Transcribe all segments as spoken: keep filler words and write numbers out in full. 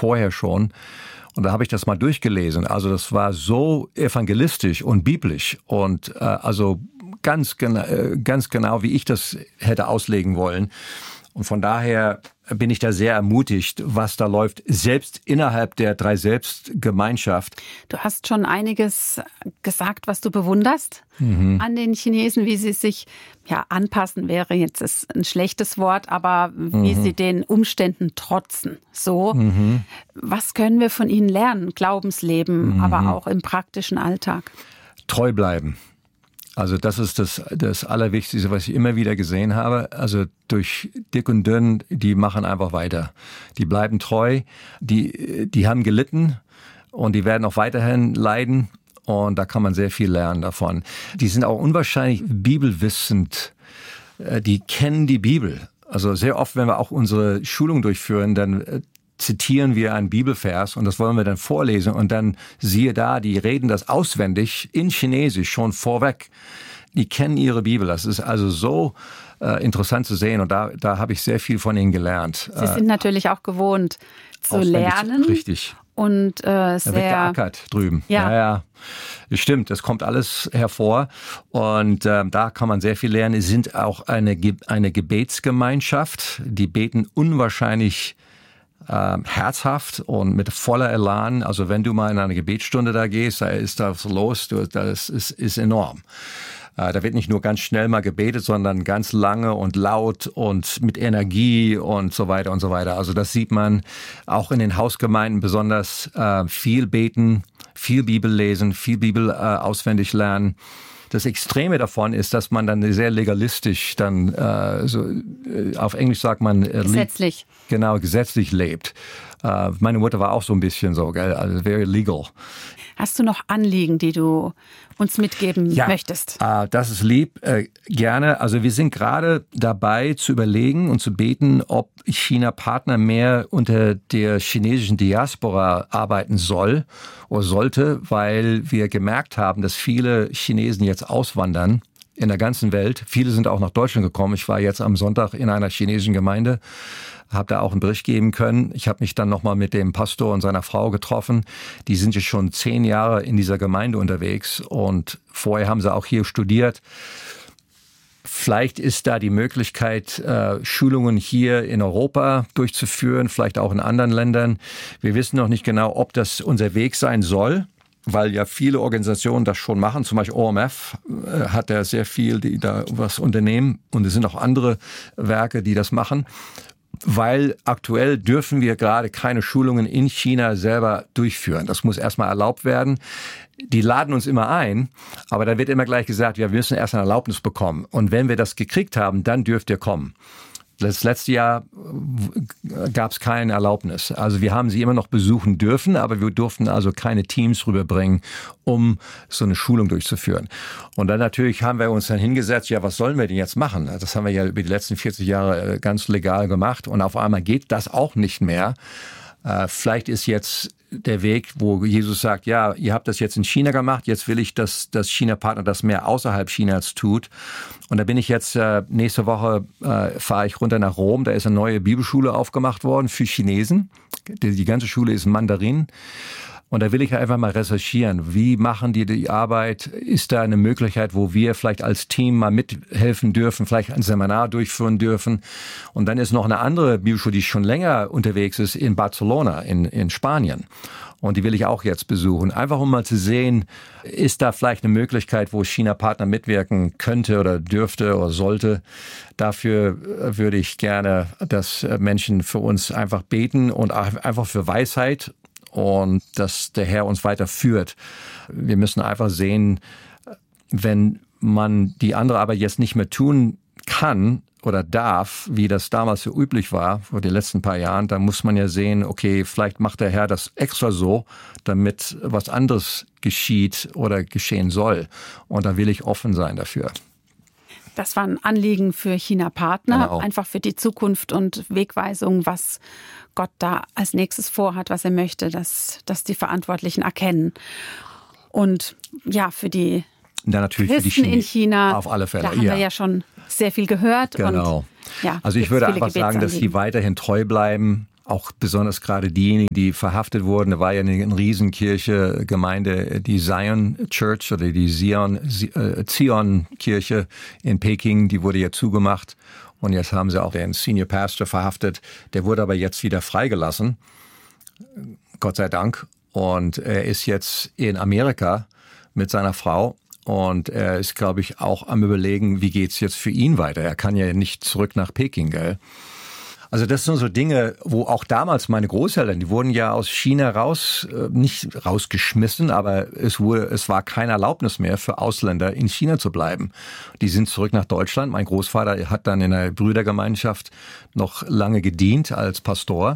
vorher schon. Und da habe ich das mal durchgelesen. Also das war so evangelistisch und biblisch und äh, also ganz, gena- äh, ganz genau, wie ich das hätte auslegen wollen. Und von daher bin ich da sehr ermutigt, was da läuft, selbst innerhalb der Drei-Selbst-Gemeinschaft. Du hast schon einiges gesagt, was du bewunderst Mhm. an den Chinesen, wie sie sich ja anpassen, wäre jetzt ist ein schlechtes Wort, aber wie Mhm. sie den Umständen trotzen. So, Mhm. was können wir von ihnen lernen? Glaubensleben, Mhm. aber auch im praktischen Alltag. Treu bleiben. Also das ist das, das Allerwichtigste, was ich immer wieder gesehen habe. Also durch dick und dünn, die machen einfach weiter. Die bleiben treu, die, die haben gelitten und die werden auch weiterhin leiden. Und da kann man sehr viel lernen davon. Die sind auch unwahrscheinlich bibelwissend. Die kennen die Bibel. Also sehr oft, wenn wir auch unsere Schulung durchführen, dann zitieren wir einen Bibelvers und das wollen wir dann vorlesen und dann siehe da, die reden das auswendig in Chinesisch schon vorweg. Die kennen ihre Bibel. Das ist also so äh, interessant zu sehen und da, da habe ich sehr viel von ihnen gelernt. Sie sind natürlich auch gewohnt zu Auswendig, lernen. Richtig. Und äh, Da wird sehr geackert drüben. Ja. ja, ja. Das stimmt, das kommt alles hervor. Und ähm, da kann man sehr viel lernen. Sie sind auch eine, Ge- eine Gebetsgemeinschaft. Die beten unwahrscheinlich ähm, herzhaft und mit voller Elan. Also wenn du mal in eine Gebetsstunde da gehst, da ist das los, du, das ist, ist enorm. Äh, da wird nicht nur ganz schnell mal gebetet, sondern ganz lange und laut und mit Energie und so weiter und so weiter. Also das sieht man auch in den Hausgemeinden besonders äh, viel beten, viel Bibel lesen, viel Bibel äh, auswendig lernen. Das Extreme davon ist, dass man dann sehr legalistisch dann, äh, so, äh, auf Englisch sagt man, äh, gesetzlich. Genau, gesetzlich lebt. Äh, meine Mutter war auch so ein bisschen so, gell? Also very legal. Hast du noch Anliegen, die du uns mitgeben Ja, möchtest? Äh, das ist lieb, äh, gerne. Also wir sind gerade dabei zu überlegen und zu beten, ob China Partner mehr unter der chinesischen Diaspora arbeiten soll oder sollte, weil wir gemerkt haben, dass viele Chinesen jetzt auswandern in der ganzen Welt. Viele sind auch nach Deutschland gekommen. Ich war jetzt am Sonntag in einer chinesischen Gemeinde, habe da auch einen Bericht geben können. Ich habe mich dann nochmal mit dem Pastor und seiner Frau getroffen. Die sind jetzt schon zehn Jahre in dieser Gemeinde unterwegs und vorher haben sie auch hier studiert. Vielleicht ist da die Möglichkeit, äh, Schulungen hier in Europa durchzuführen, vielleicht auch in anderen Ländern. Wir wissen noch nicht genau, ob das unser Weg sein soll, weil ja viele Organisationen das schon machen. Zum Beispiel O M F äh, hat ja sehr viel, die da was unternehmen. Und es sind auch andere Werke, die das machen. Weil aktuell dürfen wir gerade keine Schulungen in China selber durchführen. Das muss erstmal erlaubt werden. Die laden uns immer ein, aber da wird immer gleich gesagt, ja, wir müssen erst eine Erlaubnis bekommen. Und wenn wir das gekriegt haben, dann dürft ihr kommen. Das letzte Jahr gab es keine Erlaubnis. Also wir haben sie immer noch besuchen dürfen, aber wir durften also keine Teams rüberbringen, um so eine Schulung durchzuführen. Und dann natürlich haben wir uns dann hingesetzt, ja, was sollen wir denn jetzt machen? Das haben wir ja über die letzten vierzig Jahre ganz legal gemacht und auf einmal geht das auch nicht mehr. Äh, vielleicht ist jetzt der Weg, wo Jesus sagt, ja, ihr habt das jetzt in China gemacht, jetzt will ich, dass das China-Partner das mehr außerhalb Chinas tut. Und da bin ich jetzt, äh, nächste Woche äh, fahre ich runter nach Rom, da ist eine neue Bibelschule aufgemacht worden für Chinesen. Die, die ganze Schule ist Mandarin. Und da will ich einfach mal recherchieren. Wie machen die die Arbeit? Ist da eine Möglichkeit, wo wir vielleicht als Team mal mithelfen dürfen, vielleicht ein Seminar durchführen dürfen? Und dann ist noch eine andere Bibelschule, die schon länger unterwegs ist, in Barcelona, in, in Spanien. Und die will ich auch jetzt besuchen. Einfach um mal zu sehen, ist da vielleicht eine Möglichkeit, wo China-Partner mitwirken könnte oder dürfte oder sollte. Dafür würde ich gerne, dass Menschen für uns einfach beten und einfach für Weisheit und dass der Herr uns weiter führt. Wir müssen einfach sehen, wenn man die andere Arbeit jetzt nicht mehr tun kann oder darf, wie das damals so üblich war, vor den letzten paar Jahren, dann muss man ja sehen, okay, vielleicht macht der Herr das extra so, damit was anderes geschieht oder geschehen soll. Und da will ich offen sein dafür. Das war ein Anliegen für China-Partner, Genau. einfach für die Zukunft und Wegweisung, was Gott da als nächstes vorhat, was er möchte, dass, dass die Verantwortlichen erkennen. Und ja, für die Ja, natürlich für die Christen Chine- in China, auf alle Fälle, da haben ja. wir ja schon sehr viel gehört. Genau. Und, ja, also ich gibt's würde viele einfach sagen, dass sie Gebetsanliegen. weiterhin treu bleiben, auch besonders gerade diejenigen, die verhaftet wurden. Da war ja eine, eine Riesenkirche, Gemeinde, die Zion Church oder die Zion, äh, Zion Kirche in Peking, die wurde ja zugemacht. Und jetzt haben sie auch den Senior Pastor verhaftet. Der wurde aber jetzt wieder freigelassen. Gott sei Dank. Und er ist jetzt in Amerika mit seiner Frau. Und er ist, glaube ich, auch am Überlegen, wie geht's jetzt für ihn weiter. Er kann ja nicht zurück nach Peking, gell? Also das sind so Dinge, wo auch damals meine Großeltern, die wurden ja aus China raus, nicht rausgeschmissen, aber es wurde, es war keine Erlaubnis mehr für Ausländer in China zu bleiben. Die sind zurück nach Deutschland. Mein Großvater hat dann in der Brüdergemeinschaft noch lange gedient als Pastor.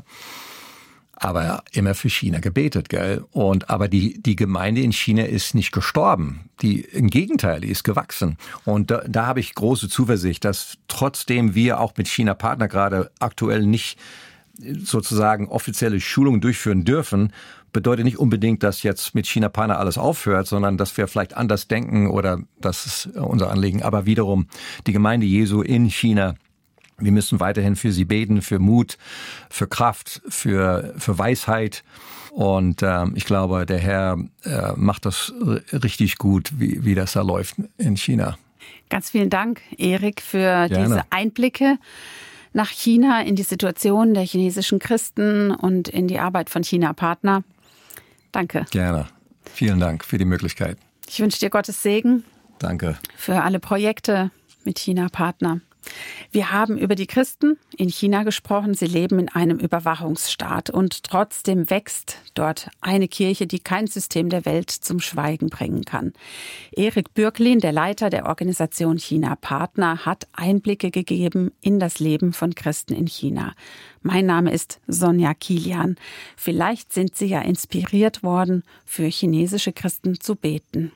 Aber immer für China gebetet, gell? Und aber die die Gemeinde in China ist nicht gestorben. Die im Gegenteil, die ist gewachsen. Und da, da habe ich große Zuversicht, dass trotzdem wir auch mit China Partner gerade aktuell nicht sozusagen offizielle Schulungen durchführen dürfen, bedeutet nicht unbedingt, dass jetzt mit China Partner alles aufhört, sondern dass wir vielleicht anders denken oder das ist unser Anliegen. Aber wiederum die Gemeinde Jesu in China. Wir müssen weiterhin für sie beten, für Mut, für Kraft, für für Weisheit. Und ähm, ich glaube, der Herr äh, macht das r- richtig gut, wie, wie das da läuft in China. Ganz vielen Dank, Erik, für Gerne. diese Einblicke nach China, in die Situation der chinesischen Christen und in die Arbeit von China Partner. Danke. Gerne. Vielen Dank für die Möglichkeit. Ich wünsche dir Gottes Segen. Danke. Für alle Projekte mit China Partner. Wir haben über die Christen in China gesprochen. Sie leben in einem Überwachungsstaat und trotzdem wächst dort eine Kirche, die kein System der Welt zum Schweigen bringen kann. Erik Bürklin, der Leiter der Organisation China Partner, hat Einblicke gegeben in das Leben von Christen in China. Mein Name ist Sonja Kilian. Vielleicht sind Sie ja inspiriert worden, für chinesische Christen zu beten.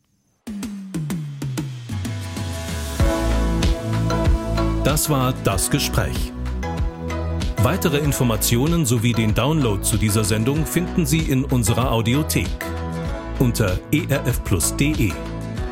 Das war Das Gespräch. Weitere Informationen sowie den Download zu dieser Sendung finden Sie in unserer Audiothek unter e r f plus punkt d e.